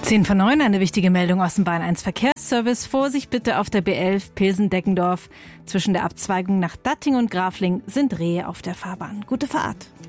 10:09, eine wichtige Meldung aus dem Bayern 1 Verkehrsservice. Vorsicht bitte auf der B11 Pilsen-Deggendorf. Zwischen der Abzweigung nach Datting und Grafling sind Rehe auf der Fahrbahn. Gute Fahrt.